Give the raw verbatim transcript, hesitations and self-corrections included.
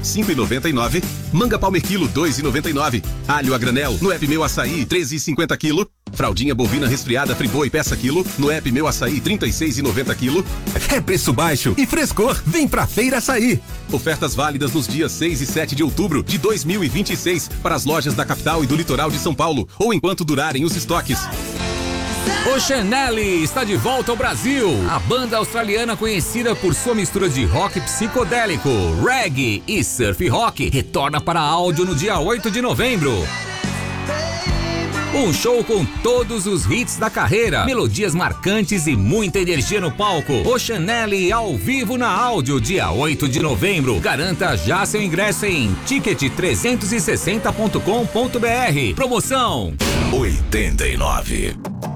cinco e noventa e nove. Manga Palmer quilo, dois e noventa e nove. Alho a granel no app Meu Açaí, treze e cinquenta quilo. Fraldinha bovina resfriada Friboi peça quilo no app Meu Açaí, trinta e seis e noventa quilo. É preço baixo e frescor. Vem pra Feira Açaí. Ofertas válidas nos dias seis e sete de outubro de dois mil e vinte e seis para as lojas da capital e do litoral de São Paulo ou enquanto durarem os estoques. Oceanelli está de volta ao Brasil. A banda australiana, conhecida por sua mistura de rock psicodélico, reggae e surf rock, retorna para áudio no dia oito de novembro. Um show com todos os hits da carreira, melodias marcantes e muita energia no palco. Oceanelli ao vivo na áudio, dia oito de novembro. Garanta já seu ingresso em ticket trezentos e sessenta ponto com ponto br. Promoção oitenta e nove.